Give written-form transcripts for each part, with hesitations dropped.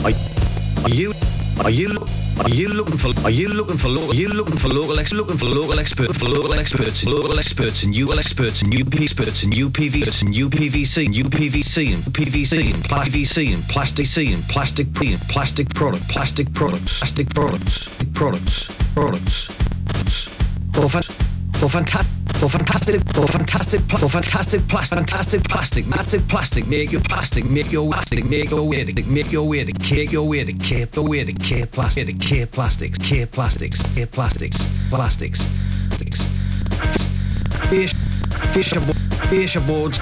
Are you are you are you looking for local experts and UL experts and experts and UPVC and UPVC and UPVC and PVC and plastic products for fantastic plastic, make your way to care plastics. Fascia boards,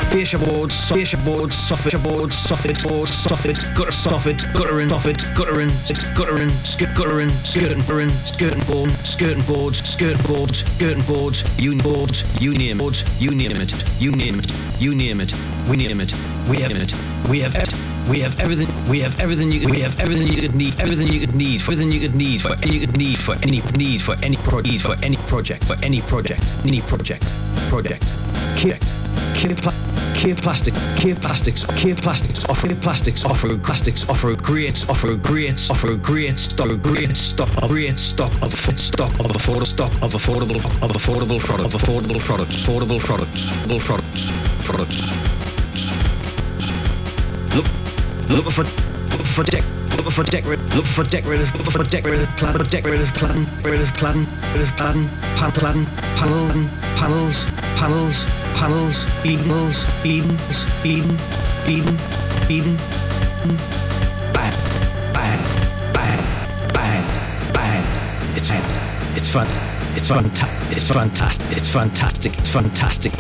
soffits, skirting boards, you name it. We have everything you could need for any project. Care Plastics offer a great stock of affordable products. Look for decorative panels, Eden, bang. It's fantastic.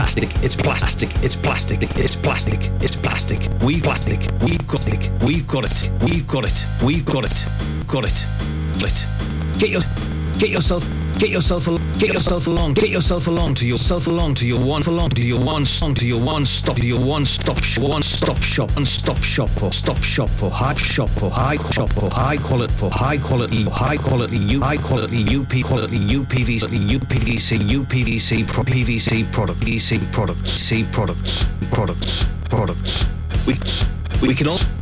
We've got it. Get yourself along to your one-stop shop for high quality UPVC products. We can also